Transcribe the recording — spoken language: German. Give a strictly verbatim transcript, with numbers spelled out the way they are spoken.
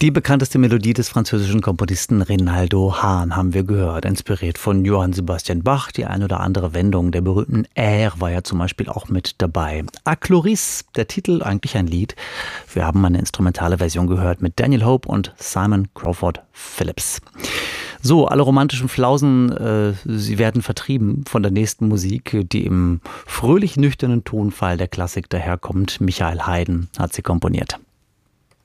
Die bekannteste Melodie des französischen Komponisten Reynaldo Hahn haben wir gehört, inspiriert von Johann Sebastian Bach. Die ein oder andere Wendung der berühmten Air war ja zum Beispiel auch mit dabei. A Cloris, der Titel, eigentlich ein Lied. Wir haben eine instrumentale Version gehört mit Daniel Hope und Simon Crawford Phillips. So, alle romantischen Flausen, äh, sie werden vertrieben von der nächsten Musik, die im fröhlich nüchternen Tonfall der Klassik daherkommt. Michael Haydn hat sie komponiert.